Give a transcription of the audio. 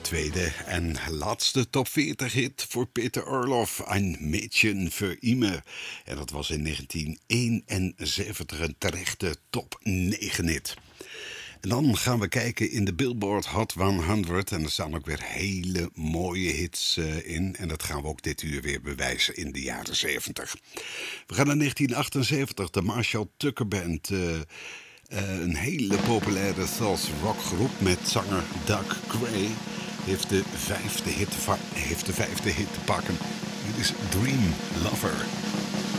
tweede en laatste top 40 hit voor Peter Orloff, Ein Mädchen für immer. En dat was in 1971 een terechte top 9 hit. En dan gaan we kijken in de Billboard Hot 100 en er staan ook weer hele mooie hits in. En dat gaan we ook dit uur weer bewijzen in de jaren 70. We gaan naar 1978, de Marshall Tucker Band. Een hele populaire soul rock groep met zanger Doug Gray heeft de vijfde hit te pakken. Dit is Dream Lover.